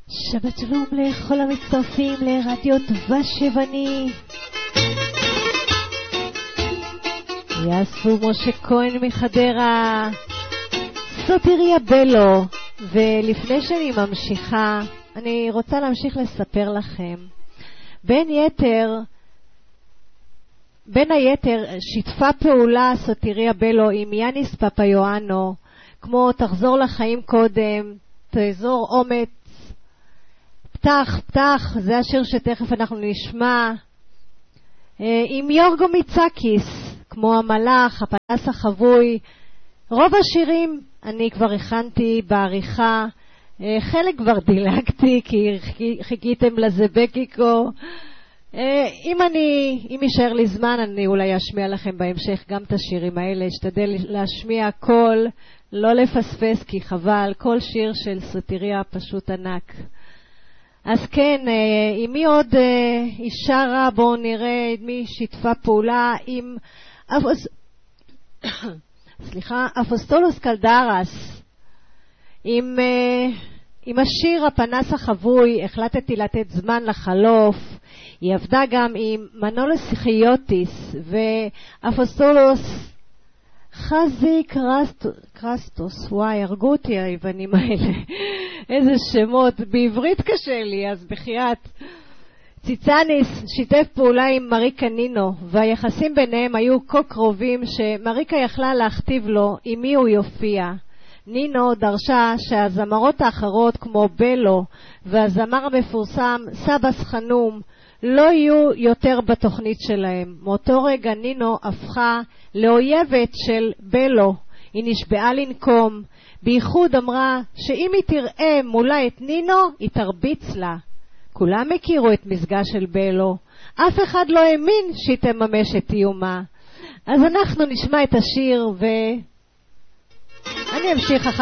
שבת שלום לכל המצטרפים לרדיו דבשבני. יעשו משה כהן מחדרה, סוטיריה בלו. ולפני שאני ממשיכה, אני רוצה להמשיך לספר לכם. בין היתר שיתפה פעולה סוטיריה בלו עם יאניס פפיואנו, כמו תחזור לחיים קודם, תאזור אומץ, פתח, פתח, זה השיר שתכף אנחנו נשמע, עם יורגו מיצקיס, כמו המלאך, הפנס החבוי. רוב השירים אני כבר הכנתי בעריכה, חלק כבר דילגתי כי חיכיתם לזה בקיקו. אם יישאר לי זמן אני אולי אשמיע לכם בהמשך גם את השירים האלה, אשתדל להשמיע הכל, לא לפספס כי חבל, כל שיר של סוטיריה פשוט ענק. אז כן, עם מי עוד היא שרה? בואו נראה מי שיתפה פעולה עם אפוסטולוס קלדרס, עם השיר הפנס החבוי, החלטתי לתת זמן לחלוף. היא עבדה גם עם מנולוס חיוטיס ואפוסטולוס חזי קרסטוס. וואי, הרגו אותי היוונים האלה. איזה שמות, בעברית קשה לי, אז בחייאת. ציצניס שיתף פעולה עם מריקה נינו, והיחסים ביניהם היו כה קרובים שמריקה יכלה להכתיב לו עם מי הוא יופיע. נינו דרשה שהזמרות האחרות כמו בלו והזמר המפורסם סבס חנום לא יהיו יותר בתוכנית שלהם. מאותו רגע נינו הפכה לאויבת של בלו. היא נשבעה לנקום. בייחוד אמרה שאם היא תראה מולה את נינו, היא תרביץ לה. כולם הכירו את מזגה של בלו. אף אחד לא האמין שהיא תממש את איומה. אז אנחנו נשמע את השיר ואני אמשיך אחר